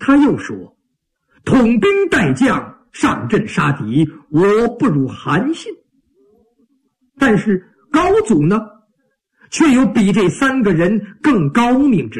他又说：统兵带将上阵杀敌，我不辱韩信。但是高祖呢，却有比这3个人更高明之